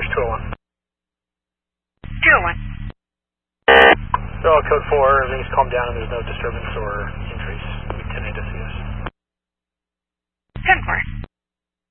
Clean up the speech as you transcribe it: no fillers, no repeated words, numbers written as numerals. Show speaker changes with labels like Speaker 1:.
Speaker 1: First 201.
Speaker 2: 201.
Speaker 1: So code 4, everything's calmed down and there's no disturbance or increase. We 10 to